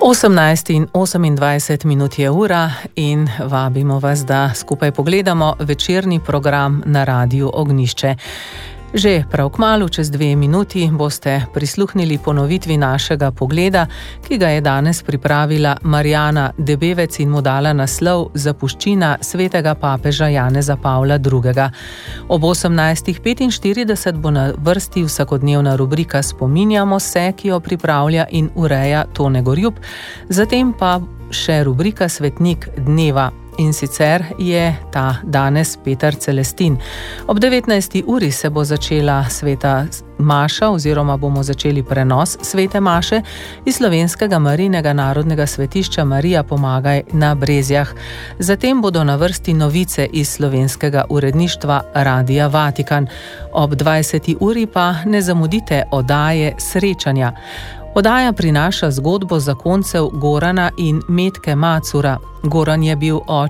18:28 je ura in vabimo vas, da skupaj pogledamo večerni program na Radiu Ognjišče. Že prav kmalu, čez 2 minuti, boste prisluhnili ponovitvi našega pogleda, ki ga je danes pripravila Marjana Debevec in mu dala naslov Zapuščina svetega papeža Janeza Pavla II. Ob 18:45 bo na vrsti vsakodnevna rubrika Spominjamo se, ki jo pripravlja in ureja Tone Gorjup, zatem pa še rubrika Svetnik dneva. In sicer je ta danes Peter Celestin. Ob 19. uri se bo začela sveta maša oziroma bomo začeli prenos svete maše iz slovenskega Marijinega narodnega svetišča Marija Pomagaj na Brezjah. Zatem bodo na vrsti novice iz slovenskega uredništva Radia Vatikan. Ob 20. uri pa ne zamudite oddaje Srečanja. Oddaja prinaša zgodbo zakoncev Gorana in Metke Macura. Goran je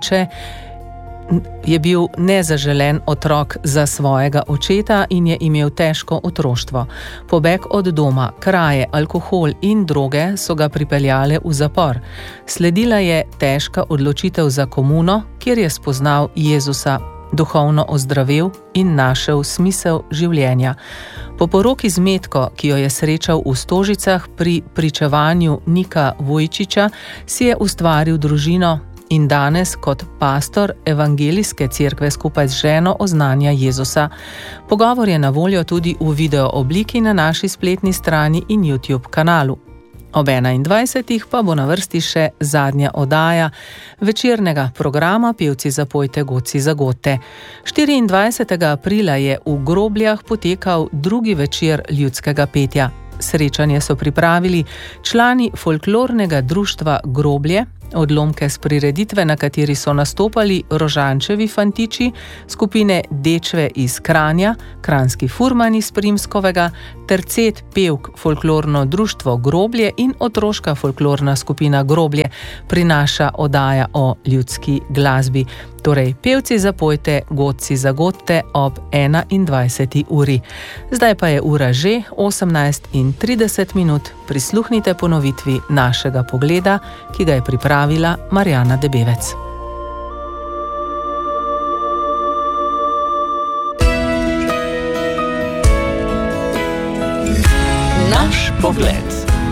bil nezaželen otrok za svojega očeta in je imel težko otroštvo. Pobeg od doma, kraje, alkohol in droge so ga pripeljale v zapor. Sledila je težka odločitev za komuno, kjer je spoznal Jezusa, duhovno ozdravel in našel smisel življenja. Po poroki z Metko, ki jo je srečal v Stožicah pri pričevanju Nika Vujčiča, si je ustvaril družino in danes kot pastor evangelijske cerkve skupaj z ženo oznanja Jezusa. Pogovor je na voljo tudi v video obliki na naši spletni strani in YouTube kanalu. Ob 21. pa bo na vrsti še zadnja oddaja večernega programa Pevci zapojte, godci zagodte. 24. aprila je v Grobljah potekal drugi večer ljudskega petja. Srečanje so pripravili člani folklornega društva Groblje, odlomke s prireditve, na kateri so nastopali Rožančevi fantiči, skupine Dečve iz Kranja, Kranjski furmani iz Primskovega, tercet pevk folklorno društvo Groblje in otroška folklorna skupina Groblje prinaša oddaja o ljudski glasbi. Torej, pevci zapojte, godci zagodte ob 21. uri. Zdaj pa je ura že 18:30. Prisluhnite ponovitvi našega pogleda, ki ga je pripravila Marjana Debevec. Naš pogled.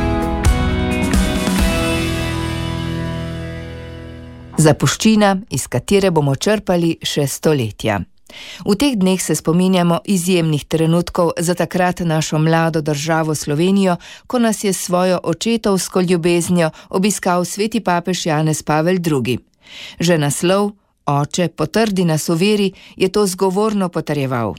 Zapuščina, iz katere bomo črpali še stoletja. V teh dneh se spominjamo izjemnih trenutkov za takrat našo mlado državo Slovenijo, ko nas je svojo očetovsko ljubeznijo obiskal sveti papež Janez Pavel II. Že naslov Oče, potrdi nas v veri, je to zgovorno potrjeval.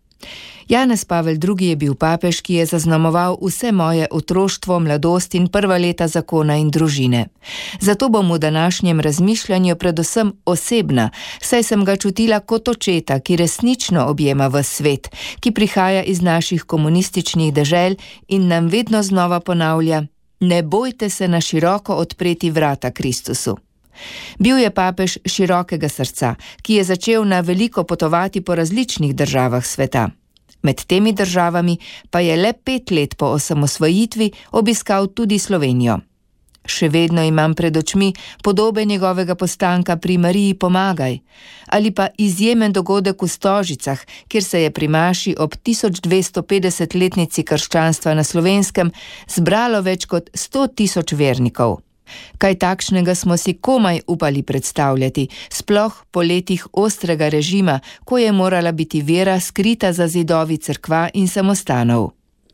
Janez Pavel II. Je bil papež, ki je zaznamoval vse moje otroštvo, mladost in prva leta zakona in družine. Zato bom v današnjem razmišljanju predvsem osebna, saj sem ga čutila kot očeta, ki resnično objema ves svet, ki prihaja iz naših komunističnih dežel in nam vedno znova ponavlja: ne bojte se na široko odpreti vrata Kristusu. Bil je papež širokega srca, ki je začel na veliko potovati po različnih državah sveta. Med temi državami pa je le 5 let po osamosvojitvi obiskal tudi Slovenijo. Še vedno imam pred očmi podobe njegovega postanka pri Mariji Pomagaj ali pa izjemen dogodek v Stožicah, kjer se je pri maši ob 1250-letnici krščanstva na Slovenskem zbralo več kot 100.000 vernikov. Kaj takšnega smo si komaj upali predstavljati, sploh po letih ostrega režima, ko je morala biti vera skrita za zidovi cerkva in samostanov.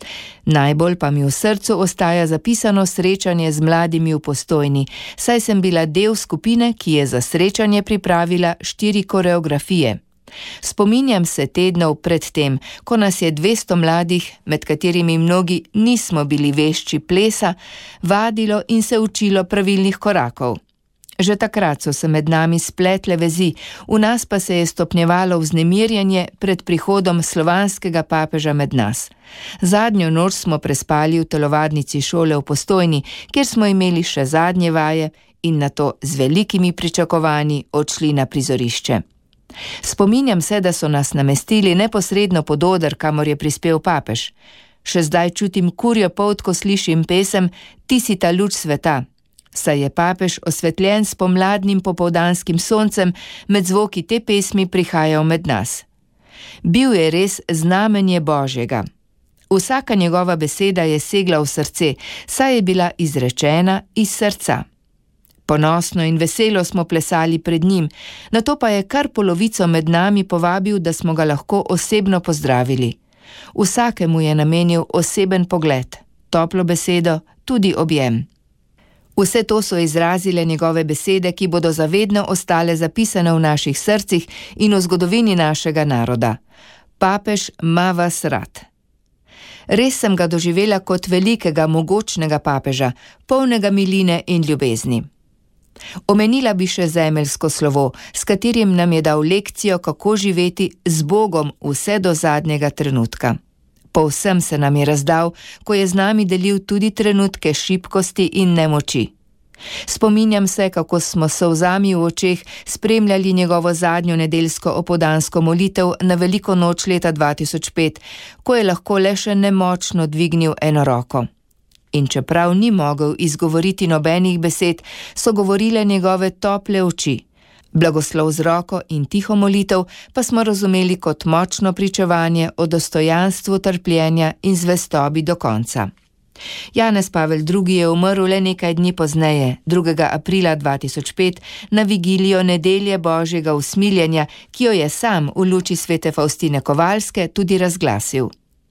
Najbolj pa mi v srcu ostaja zapisano srečanje z mladimi v Postojni, saj sem bila del skupine, ki je za srečanje pripravila 4 koreografije. Spominjam se tednov pred tem, ko nas je 200 mladih, med katerimi mnogi nismo bili vešči plesa, vadilo in se učilo pravilnih korakov. Že takrat so se med nami spletle vezi, v nas pa se je stopnjevalo vznemirjanje pred prihodom slovanskega papeža med nas. Zadnjo noč smo prespali v telovadnici šole v Postojni, kjer smo imeli še zadnje vaje in nato z velikimi pričakovanji odšli na prizorišče. Spominjam se, da so nas namestili neposredno pod oder, kamor je prispel papež. Še zdaj čutim kurjo polt, ko slišim pesem Ti si ta luč sveta. saj je papež osvetljen s pomladnim popoldanskim soncem, med zvoki te pesmi prihajal med nas. Bil je res znamenje Božjega. Vsaka njegova beseda je segla v srce, saj je bila izrečena iz srca. Ponosno in veselo smo plesali pred njim, nato pa je kar polovico med nami povabil, da smo ga lahko osebno pozdravili. Vsakemu je namenil oseben pogled, toplo besedo, tudi objem. Vse to so izrazile njegove besede, ki bodo zavedno ostale zapisane v naših srcih in v zgodovini našega naroda. Papež ima vas rad. Res sem ga doživela kot velikega, mogočnega papeža, polnega miline in ljubezni. Omenila bi še zemeljsko slovo, s katerim nam je dal lekcijo, kako živeti z Bogom vse do zadnjega trenutka. Povsem se nam je razdal, ko je z nami delil tudi trenutke šibkosti in nemoči. Spominjam se, kako smo s solzami v očeh spremljali njegovo zadnjo nedeljsko opoldansko molitev na veliko noč leta 2005, ko je lahko le še nemočno dvignil eno roko. In čeprav ni mogel izgovoriti nobenih besed, so govorile njegove tople oči. Blagoslov z roko in tiho molitev pa smo razumeli kot močno pričevanje o dostojanstvu trpljenja in zvestobi do konca. Janez Pavel II. Je umrl le nekaj dni pozneje, 2. aprila 2005, na vigilijo nedelje Božjega usmiljenja, ki jo je sam v luči svete Faustine Kovalske tudi razglasil.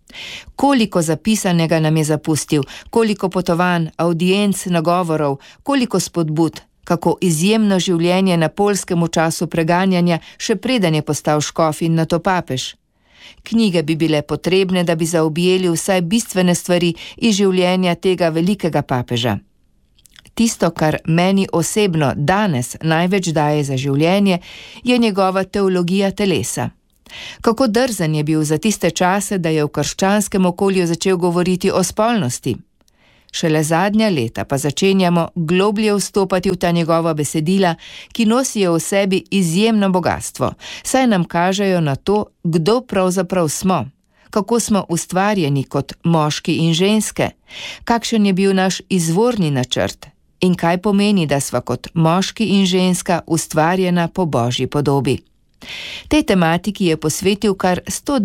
Koliko zapisanega nam je zapustil, koliko potovanj, audienc, nagovorov, koliko spodbud, kako izjemno življenje na Poljskem v času preganjanja, še preden je postal škof in nato papež. Knjige bi bile potrebne, da bi zaobjeli vsaj bistvene stvari iz življenja tega velikega papeža. Tisto, kar meni osebno danes največ daje za življenje, je njegova teologija telesa. Kako drzen je bil za tiste čase, da je v krščanskem okolju začel govoriti o spolnosti. Šele zadnja leta pa začenjamo globlje vstopati v ta njegova besedila, ki nosijo v sebi izjemno bogatstvo, saj nam kažejo na to, kdo pravzaprav smo, kako smo ustvarjeni kot moški in ženske, kakšen je bil naš izvorni načrt in kaj pomeni, da sva kot moški in ženska ustvarjena po Božji podobi. Tej tematiki je posvetil kar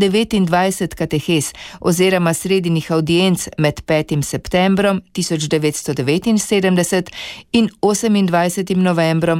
129 katehes oziroma sredinih audienc med 5. septembrom 1979 in 28. novembrom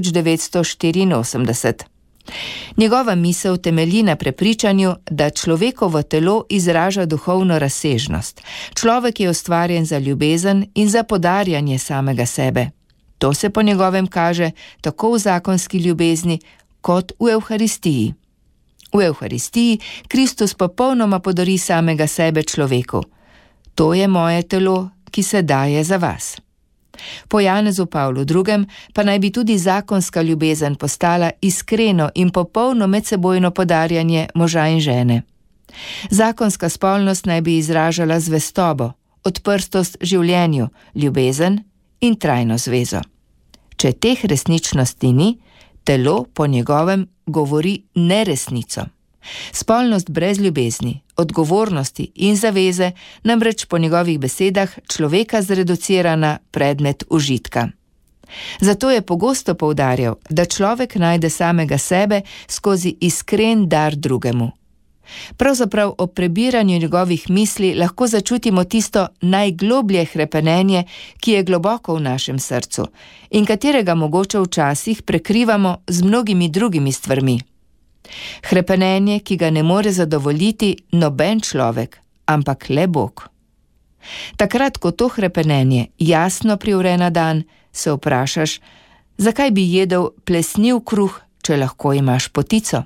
1984. Njegova misel temelji na prepričanju, da človekovo telo izraža duhovno razsežnost. Človek je ustvarjen za ljubezen in za podarjanje samega sebe. To se po njegovem kaže tako v zakonski ljubezni, kot v Evharistiji. V Evharistiji Kristus popolnoma podari samega sebe človeku. To je moje telo, ki se daje za vas. Po Janezu Pavlu II. Pa naj bi tudi zakonska ljubezen postala iskreno in popolno medsebojno podarjanje moža in žene. Zakonska spolnost naj bi izražala zvestobo, odprtost življenju, ljubezen in trajno zvezo. Če teh resničnosti ni, telo po njegovem govori neresnico. Spolnost brez ljubezni, odgovornosti in zaveze namreč po njegovih besedah človeka zreducira na predmet užitka. Zato je pogosto poudarjal, da človek najde samega sebe skozi iskren dar drugemu. Pravzaprav ob prebiranju njegovih misli lahko začutimo tisto najgloblje hrepenenje, ki je globoko v našem srcu in katerega mogoče včasih prekrivamo z mnogimi drugimi stvarmi. Hrepenenje, ki ga ne more zadovoljiti noben človek, ampak le Bog. Takrat, ko to hrepenenje jasno privre na dan, se vprašaš, zakaj bi jedel plesniv kruh, če lahko imaš potico?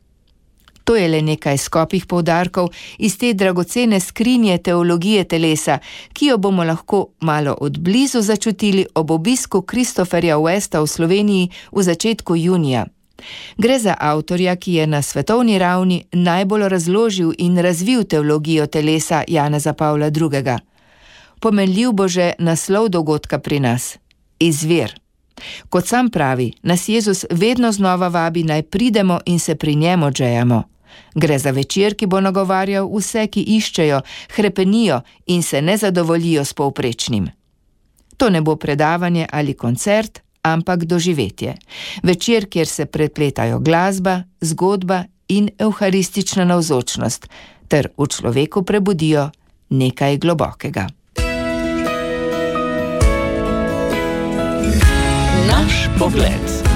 To je le nekaj skopih poudarkov iz te dragocene skrinje teologije telesa, ki jo bomo lahko malo od blizu začutili ob obisku Christopherja Westa v Sloveniji v začetku junija. Gre za avtorja, ki je na svetovni ravni najbolj razložil in razvil teologijo telesa Janeza Pavla II. Pomenljiv bo že naslov dogodka pri nas – izvir. Kot sam pravi, nas Jezus vedno znova vabi, naj pridemo in se pri njemu odžejamo. Gre za večer, ki bo nagovarjal vse, ki iščejo, hrepenijo in se ne zadovoljijo s povprečnim. To ne bo predavanje ali koncert, ampak doživetje. Večer, kjer se prepletajo glasba, zgodba in evharistična navzočnost, ter v človeku prebudijo nekaj globokega. Naš pogled.